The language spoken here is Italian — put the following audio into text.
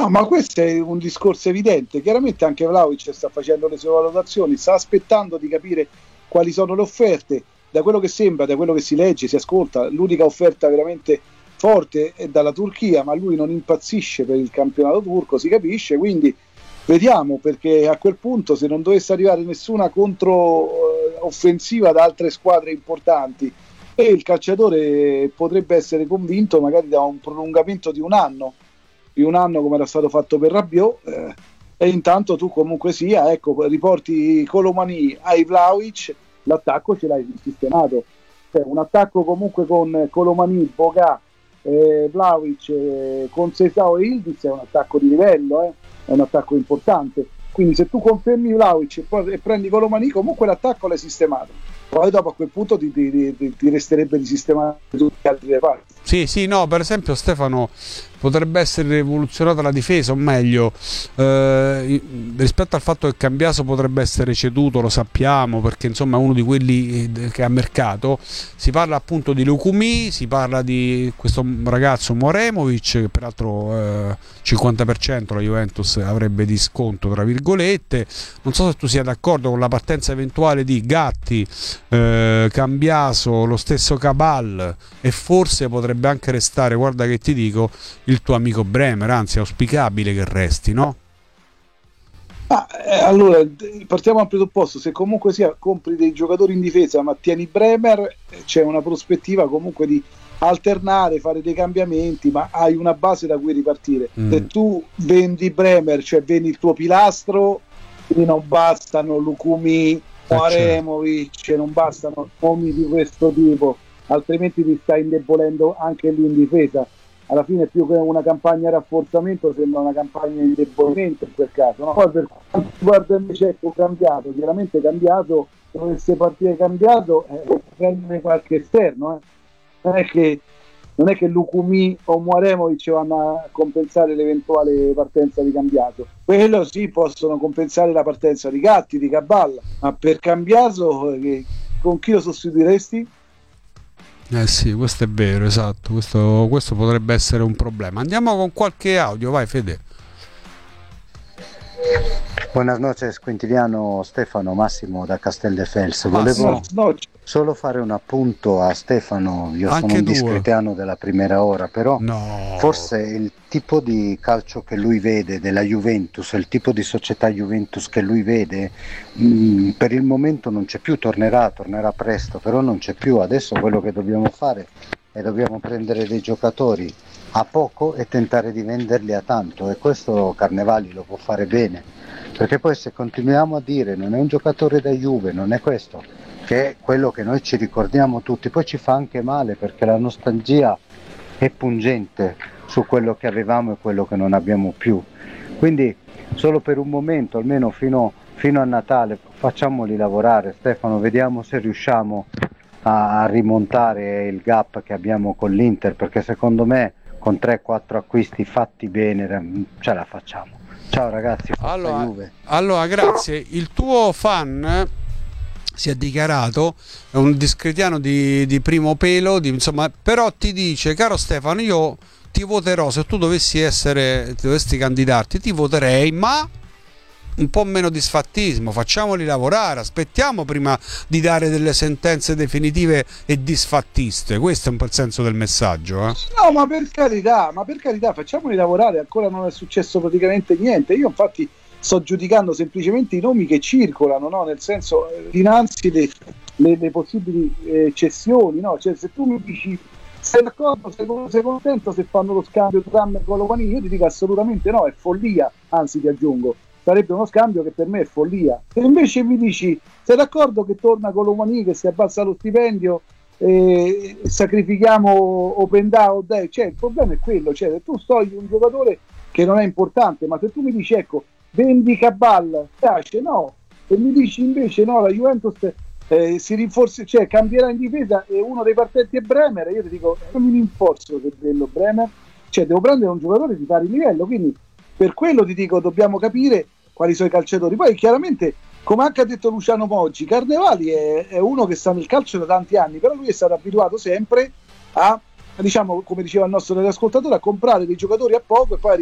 No, ma questo è un discorso evidente. Chiaramente anche Vlahovic sta facendo le sue valutazioni, sta aspettando di capire quali sono le offerte. Da quello che sembra, da quello che si legge, si ascolta, l'unica offerta veramente forte è dalla Turchia, ma lui non impazzisce per il campionato turco, si capisce, quindi vediamo, perché a quel punto, se non dovesse arrivare nessuna offensiva da altre squadre importanti, e il calciatore potrebbe essere convinto magari da un prolungamento di un anno come era stato fatto per Rabiot, e intanto tu comunque sia, ecco, riporti Colomani ai Vlahovic, l'attacco ce l'hai sistemato, cioè un attacco comunque con Colomani, Boga, Vlahovic, con Seisao e Ildiz è un attacco di livello, è un attacco importante, quindi se tu confermi Vlahovic e prendi Colomani, comunque l'attacco l'hai sistemato. Poi dopo a quel punto ti resterebbe di sistemare tutti gli altri reparti. Sì, no, per esempio Stefano, potrebbe essere rivoluzionata la difesa, o meglio, rispetto al fatto che Cambiaso potrebbe essere ceduto, lo sappiamo, perché insomma è uno di quelli che ha mercato. Si parla appunto di Lukumi, si parla di questo ragazzo Moremovic, che peraltro 50% la Juventus avrebbe di sconto, tra virgolette. Non so se tu sia d'accordo con la partenza eventuale di Gatti, Cambiaso, lo stesso Cabal, e forse potrebbe anche restare, guarda che ti dico, il tuo amico Bremer, anzi è auspicabile che resti, no? Allora partiamo dal presupposto: se comunque sia compri dei giocatori in difesa ma tieni Bremer, c'è una prospettiva comunque di alternare, fare dei cambiamenti, ma hai una base da cui ripartire. Se tu vendi Bremer, cioè vendi il tuo pilastro, quindi non bastano Lukumi, Moremovic, non bastano nomi di questo tipo, altrimenti ti stai indebolendo anche lì in difesa. Alla fine più che una campagna di rafforzamento sembra una campagna di indebolimento in quel caso, no? Poi per quanto riguarda invece, ecco, Cambiaso, chiaramente Cambiaso, dovesse partire Cambiaso, prendere qualche esterno, non è che Lukumi o Moremovic vanno a compensare l'eventuale partenza di Cambiaso. Quello sì, possono compensare la partenza di Gatti, di Caballa, ma per Cambiaso con chi lo sostituiresti? Sì, questo è vero, esatto, questo potrebbe essere un problema. Andiamo con qualche audio, vai Fede. Buenas noches, Quintiliano, Stefano, Massimo da Casteldefels. Volevo solo fare un appunto a Stefano. Io Anche sono un due. discretiano della primera ora, però No. forse il tipo di calcio che lui vede della Juventus, il tipo di società Juventus che lui vede, per il momento non c'è più, tornerà presto, però non c'è più. Adesso quello che dobbiamo fare è dobbiamo prendere dei giocatori a poco e tentare di venderli a tanto, e questo Carnevali lo può fare bene, perché poi se continuiamo a dire non è un giocatore da Juve, non è questo, che è quello che noi ci ricordiamo tutti, poi ci fa anche male perché la nostalgia è pungente su quello che avevamo e quello che non abbiamo più. Quindi solo per un momento, almeno fino a Natale, facciamoli lavorare. Stefano, vediamo se riusciamo a rimontare il gap che abbiamo con l'Inter, perché secondo me con 3-4 acquisti fatti bene ce la facciamo. Ciao ragazzi, forza Juve. Allora, grazie. Il tuo fan si è dichiarato, è un discretiano di primo pelo, insomma, però ti dice: caro Stefano, io ti voterò, se tu dovessi candidarti, ti voterei, ma un po' meno di sfattismo, facciamoli lavorare, aspettiamo prima di dare delle sentenze definitive e disfattiste. Questo è un po' il senso del messaggio, No, ma per carità, facciamoli lavorare, ancora non è successo praticamente niente. Io infatti sto giudicando semplicemente i nomi che circolano, no? Nel senso, dinanzi le possibili cessioni, no? Cioè, se tu mi dici sei d'accordo, sei contento se fanno lo scambio tra me e Colomani, io ti dico assolutamente no, è follia, anzi ti aggiungo, sarebbe uno scambio che per me è follia. Se invece mi dici sei d'accordo che torna Colomani, che si abbassa lo stipendio, sacrifichiamo Openda, cioè il problema è quello, cioè se tu togli un giocatore che non è importante, ma se tu mi dici ecco vendi Cabal, piace, no, se mi dici invece no, la Juventus si rinforza, cioè cambierà in difesa e uno dei partenti è Bremer, io ti dico non mi rinforzo per quello Bremer, cioè devo prendere un giocatore di pari livello, quindi per quello ti dico dobbiamo capire quali sono i calciatori. Poi chiaramente, come anche ha detto Luciano Poggi, Carnevali è uno che sta nel calcio da tanti anni, però lui è stato abituato sempre a, diciamo, come diceva il nostro ascoltatore, a comprare dei giocatori a poco e poi